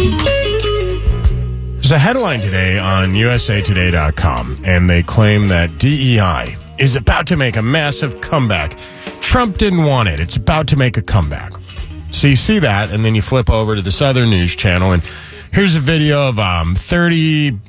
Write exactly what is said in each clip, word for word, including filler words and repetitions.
There's a headline today on U S A Today dot com, and they claim that D E I is about to make a massive comeback. Trump didn't want it. It's about to make a comeback. So you see that, and then you flip over to this other news channel, and here's a video of um, thirty,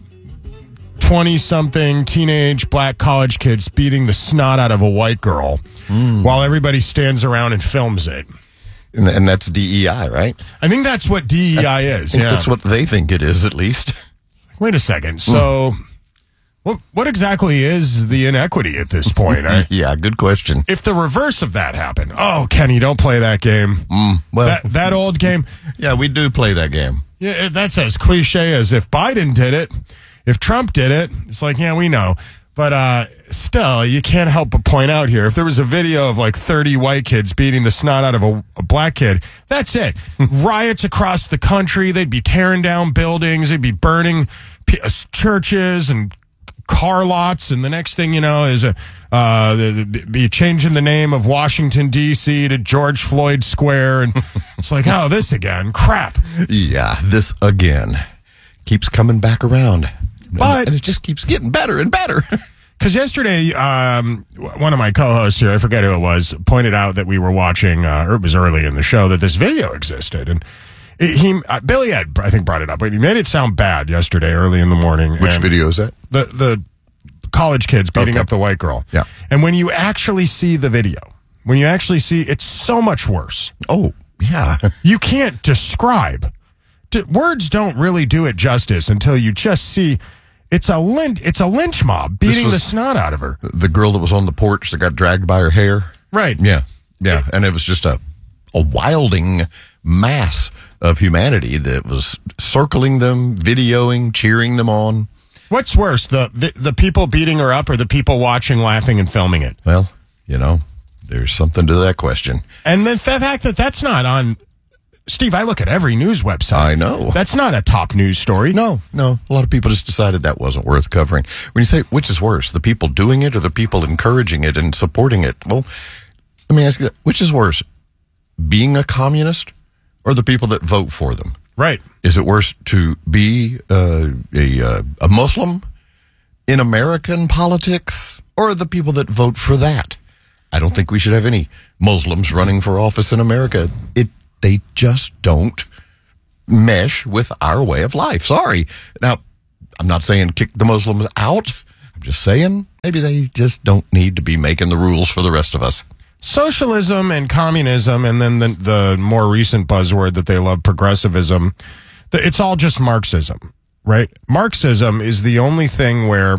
twenty-something teenage black college kids beating the snot out of a white girl mm. while everybody stands around and films it. And, and that's D E I, right? I think that's what D E I is. I think yeah. that's what they think it is, at least. Wait a second. So, mm. what what exactly is the inequity at this point? Right? Yeah, good question. If the reverse of that happened, oh, Kenny, don't play that game. Mm, well, that that old game. Yeah, we do play that game. Yeah, that's as cliche as if Biden did it. If Trump did it, it's like, yeah, we know. But uh, still, you can't help but point out here, if there was a video of like thirty white kids beating the snot out of a, a black kid, that's it. Riots across the country. They'd be tearing down buildings. They'd be burning p- churches and car lots. And the next thing you know is a, uh, be changing the name of Washington, D C to George Floyd Square. And it's like, oh, this again. Crap. Yeah, this again. Keeps coming back around. But and it just keeps getting better and better. Because yesterday, um, one of my co-hosts here, I forget who it was, pointed out that we were watching, uh, or it was early in the show, that this video existed. And it, he, uh, Billy Ed, I think, brought it up. But he made it sound bad yesterday, early in the morning. Which video is that? The the college kids beating okay. up the white girl. Yeah. And when you actually see the video, when you actually see, it's so much worse. Oh, yeah. You can't describe. D- words don't really do it justice until you just see. It's a lynch, it's a lynch mob beating the snot out of her. The girl that was on the porch that got dragged by her hair. Right. Yeah. Yeah. And it was just a, a wilding mass of humanity that was circling them, videoing, cheering them on. What's worse, the, the the people beating her up or the people watching, laughing, and filming it? Well, you know, there's something to that question. And the fact that that's not on... Steve, I look at every news website. I know. That's not a top news story. No, no. A lot of people just decided that wasn't worth covering. When you say, which is worse, the people doing it or the people encouraging it and supporting it? Well, let me ask you that. Which is worse, being a communist or the people that vote for them? Right. Is it worse to be uh, a, uh, a Muslim in American politics or the people that vote for that? I don't think we should have any Muslims running for office in America. It They just don't mesh with our way of life. Sorry. Now, I'm not saying kick the Muslims out. I'm just saying maybe they just don't need to be making the rules for the rest of us. Socialism and communism, and then the, the more recent buzzword that they love, progressivism, it's all just Marxism, right? Marxism is the only thing where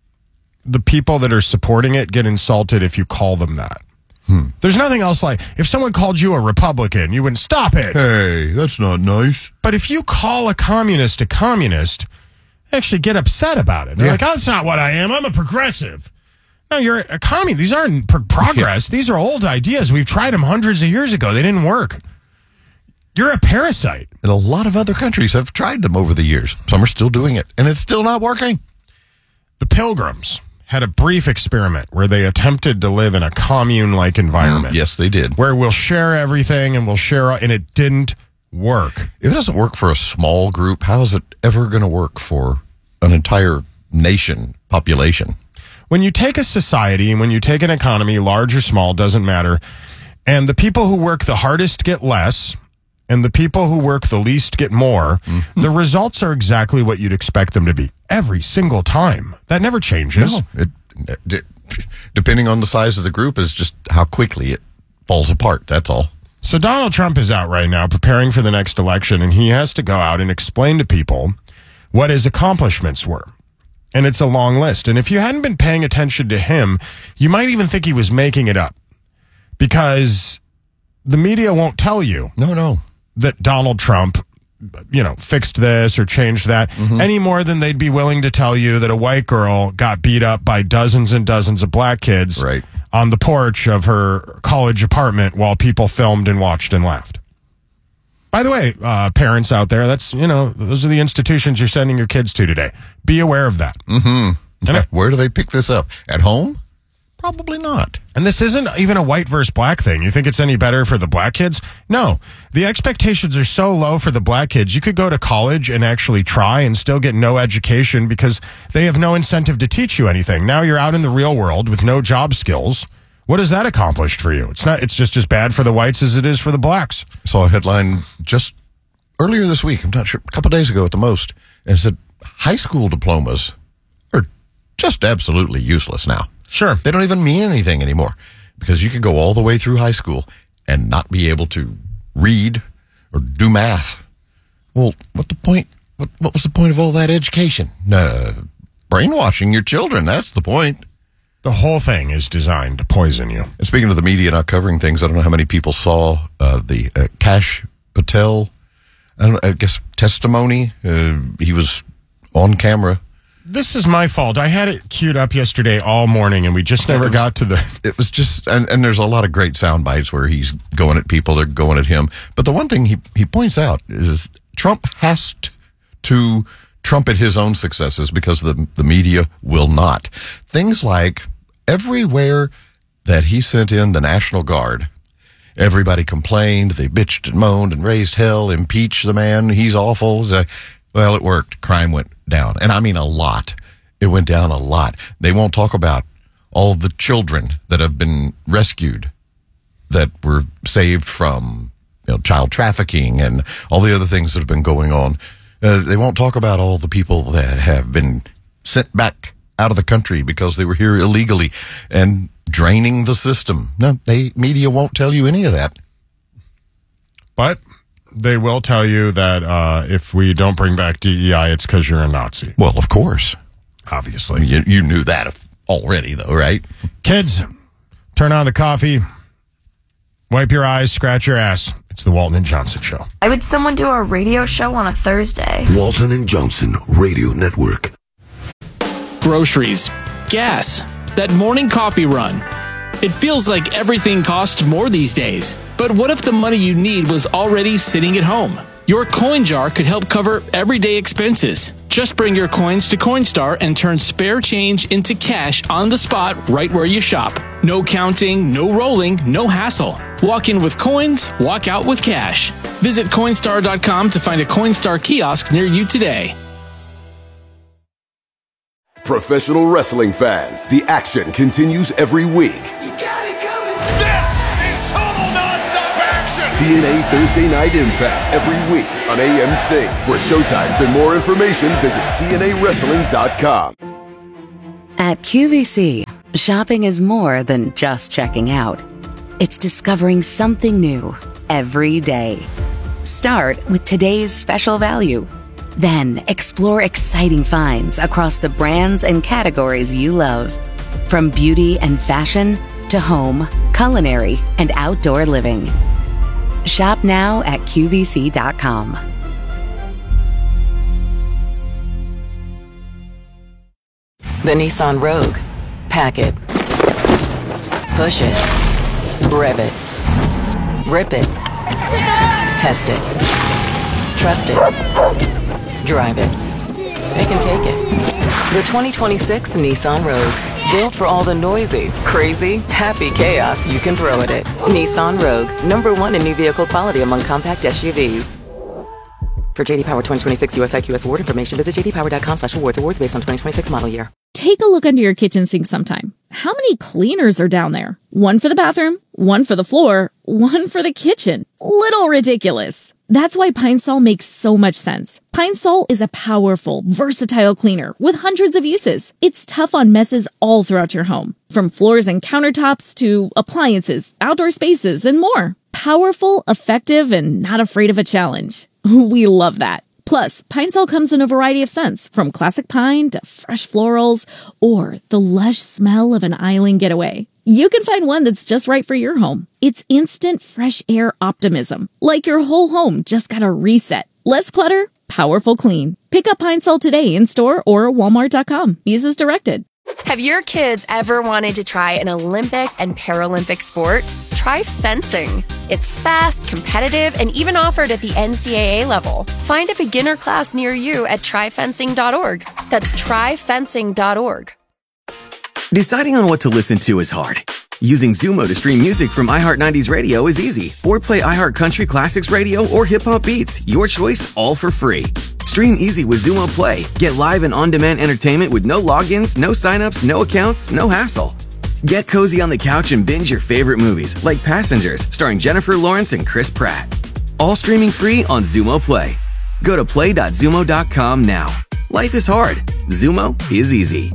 the people that are supporting it get insulted if you call them that. Hmm. There's nothing else like, if someone called you a Republican, you wouldn't stop it. Hey, that's not nice. But if you call a communist a communist, they actually get upset about it. They're yeah. like, oh, that's not what I am. I'm a progressive. No, you're a communist. These aren't pro- progress. Yeah. These are old ideas. We've tried them hundreds of years ago. They didn't work. You're a parasite. And a lot of other countries have tried them over the years. Some are still doing it, and it's still not working. The Pilgrims had a brief experiment where they attempted to live in a commune-like environment. Mm, yes, they did. Where we'll share everything and we'll share, and it didn't work. If it doesn't work for a small group, how is it ever going to work for an entire nation population? When you take a society and when you take an economy, large or small, doesn't matter, and the people who work the hardest get less, and the people who work the least get more, mm-hmm. the results are exactly what you'd expect them to be every single time. That never changes. No, it, it, depending on the size of the group is just how quickly it falls apart. That's all. So Donald Trump is out right now preparing for the next election, and he has to go out and explain to people what his accomplishments were. And it's a long list. And if you hadn't been paying attention to him, you might even think he was making it up. Because the media won't tell you. No, no. That Donald Trump, you know, fixed this or changed that mm-hmm. any more than they'd be willing to tell you that a white girl got beat up by dozens and dozens of black kids right. on the porch of her college apartment while people filmed and watched and laughed. By the way, uh, parents out there, that's, you know, those are the institutions you're sending your kids to today. Be aware of that. Mm-hmm. Where do they pick this up? At home? Probably not. And this isn't even a white versus black thing. You think it's any better for the black kids? No. The expectations are so low for the black kids. You could go to college and actually try and still get no education because they have no incentive to teach you anything. Now you're out in the real world with no job skills. What has that accomplished for you? It's not. It's just as bad for the whites as it is for the blacks. I saw a headline just earlier this week, I'm not sure, a couple of days ago at the most, and it said high school diplomas are just absolutely useless now. Sure. They don't even mean anything anymore because you can go all the way through high school and not be able to read or do math. Well, what the point? What, what was the point of all that education? Uh, brainwashing your children, that's the point. The whole thing is designed to poison you. And speaking of the media not covering things, I don't know how many people saw uh, the uh, Kash Patel, I, don't know, I guess, testimony. Uh, he was on camera. This is my fault. I had it queued up yesterday all morning, and we just never was, got to the... It was just... And, and there's a lot of great sound bites where he's going at people, they're going at him. But the one thing he, he points out is Trump has t- to trumpet his own successes because the, the media will not. Things like everywhere that he sent in the National Guard, everybody complained, they bitched and moaned and raised hell, impeach the man, he's awful. Well, it worked. Crime went down. And I mean a lot. It went down a lot. They won't talk about all the children that have been rescued, that were saved from, you know, child trafficking and all the other things that have been going on. Uh, they won't talk about all the people that have been sent back out of the country because they were here illegally and draining the system. No, they media won't tell you any of that. But they will tell you that uh, if we don't bring back D E I, it's because you're a Nazi. Well, of course. Obviously. You, you knew that already, though, right? Kids, turn on the coffee, wipe your eyes, scratch your ass. It's the Walton and Johnson Show. Why would someone do a radio show on a Thursday? Walton and Johnson Radio Network. Groceries, gas, that morning coffee run. It feels like everything costs more these days. But what if the money you need was already sitting at home? Your coin jar could help cover everyday expenses. Just bring your coins to Coinstar and turn spare change into cash on the spot right where you shop. No counting, no rolling, no hassle. Walk in with coins, walk out with cash. Visit Coinstar dot com to find a Coinstar kiosk near you today. Professional wrestling fans, the action continues every week. You got it coming. This is total nonstop action. T N A Thursday Night Impact every week on A M C. For showtimes and more information, visit T N A wrestling dot com. At Q V C, shopping is more than just checking out. It's discovering something new every day. Start with today's special value. Then explore exciting finds across the brands and categories you love. From beauty and fashion to home, culinary, and outdoor living. Shop now at Q V C dot com. The Nissan Rogue. Pack it. Push it. Rev it. Rip it. Test it. Trust it. Drive it. They can take it. The twenty twenty-six Nissan Rogue. Built for all the noisy, crazy, happy chaos you can throw at it. Nissan Rogue. Number one in new vehicle quality among compact S U Vs. For J D Power twenty twenty-six U S I Q S award information, visit j d power dot com slash awards. Awards based on twenty twenty-six model year. Take a look under your kitchen sink sometime. How many cleaners are down there? One for the bathroom, one for the floor, one for the kitchen. Little ridiculous. That's why Pine Sol makes so much sense. Pine Sol is a powerful, versatile cleaner with hundreds of uses. It's tough on messes all throughout your home, from floors and countertops to appliances, outdoor spaces, and more. Powerful, effective, and not afraid of a challenge. We love that. Plus, Pine Sol comes in a variety of scents, from classic pine to fresh florals or the lush smell of an island getaway. You can find one that's just right for your home. It's instant fresh air optimism, like your whole home just got a reset. Less clutter, powerful clean. Pick up Pine Sol today in store or walmart dot com. Use as directed. Have your kids ever wanted to try an Olympic and Paralympic sport? Try fencing. It's fast, competitive, and even offered at the N C double A level. Find a beginner class near you at try fencing dot org. That's try fencing dot org. Deciding on what to listen to is hard. Using Zumo to stream music from iHeart nineties Radio is easy. Or play iHeart Country Classics Radio or Hip Hop Beats. Your choice, all for free. Stream easy with Zumo Play. Get live and on-demand entertainment with no logins, no signups, no accounts, no hassle. Get cozy on the couch and binge your favorite movies, like Passengers, starring Jennifer Lawrence and Chris Pratt. All streaming free on Zumo Play. Go to play dot zumo dot com now. Life is hard. Zumo is easy.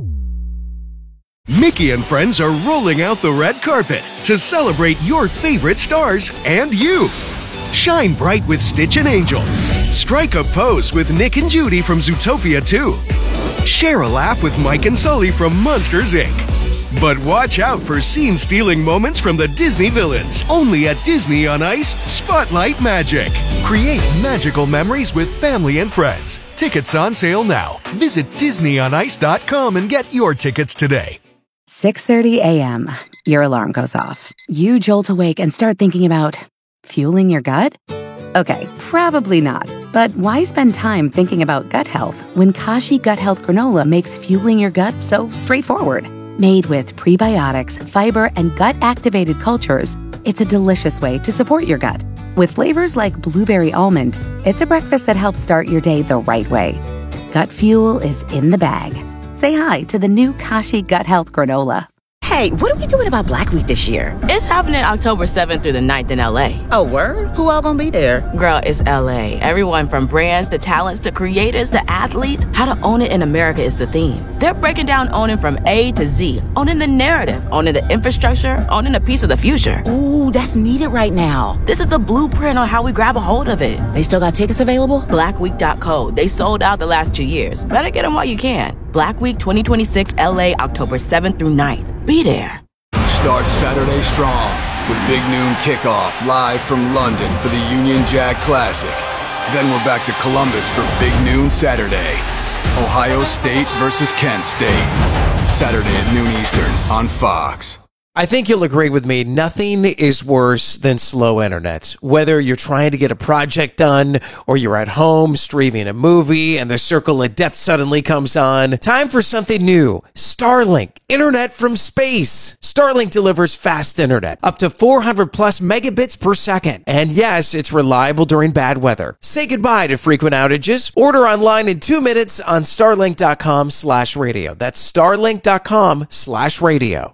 Mickey and friends are rolling out the red carpet to celebrate your favorite stars and you. Shine bright with Stitch and Angel. Strike a pose with Nick and Judy from Zootopia two. Share a laugh with Mike and Sully from Monsters, Incorporated. But watch out for scene-stealing moments from the Disney villains. Only at Disney on Ice, Spotlight Magic. Create magical memories with family and friends. Tickets on sale now. Visit disney on ice dot com and get your tickets today. six thirty a.m. Your alarm goes off. You jolt awake and start thinking about fueling your gut? Okay, probably not. But why spend time thinking about gut health when Kashi Gut Health Granola makes fueling your gut so straightforward? Made with prebiotics, fiber, and gut-activated cultures, it's a delicious way to support your gut. With flavors like blueberry almond, it's a breakfast that helps start your day the right way. Gut fuel is in the bag. Say hi to the new Kashi Gut Health Granola. Hey, what are we doing about Black Week this year? It's happening October seventh through the ninth in L A. Oh, word? Who all gonna be there? Girl, it's L A. Everyone from brands to talents to creators to athletes. How to own it in America is the theme. They're breaking down owning from A to Z. Owning the narrative, owning the infrastructure, owning a piece of the future. Ooh, that's needed right now. This is the blueprint on how we grab a hold of it. They still got tickets available? black week dot co. They sold out the last two years. Better get them while you can. Black Week twenty twenty-six L A, October seventh through ninth. Be there. Start Saturday strong with Big Noon Kickoff live from London for the Union Jack Classic. Then we're back to Columbus for Big Noon Saturday. Ohio State versus Kent State. Saturday at noon Eastern on Fox. I think you'll agree with me, nothing is worse than slow internet. Whether you're trying to get a project done or you're at home streaming a movie and the circle of death suddenly comes on, time for something new. Starlink, internet from space. Starlink delivers fast internet, up to four hundred plus megabits per second. And yes, it's reliable during bad weather. Say goodbye to frequent outages. Order online in two minutes on starlink.com slash radio. That's starlink.com slash radio.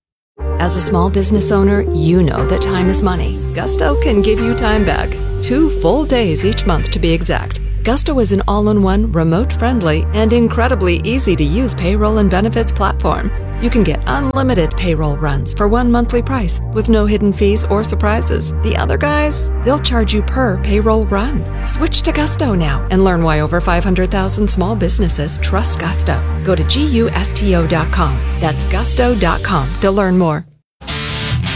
As a small business owner, you know that time is money. Gusto can give you time back. Two full days each month to be exact. Gusto is an all-in-one, remote-friendly, and incredibly easy-to-use payroll and benefits platform. You can get unlimited payroll runs for one monthly price with no hidden fees or surprises. The other guys, they'll charge you per payroll run. Switch to Gusto now and learn why over five hundred thousand small businesses trust Gusto. Go to gusto dot com. That's gusto dot com to learn more.